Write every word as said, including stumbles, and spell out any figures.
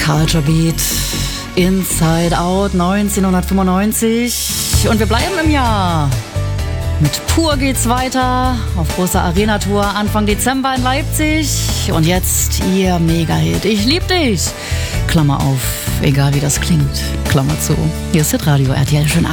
Culture Beat, Inside Out neunzehnhundertfünfundneunzig. Und wir bleiben im Jahr. Mit Pur geht's weiter auf großer Arena-Tour Anfang Dezember in Leipzig. Und jetzt ihr Mega-Hit. Ich lieb dich. Klammer auf, egal wie das klingt. Klammer zu. Hier ist Hit Radio R T L. Schönen Abend.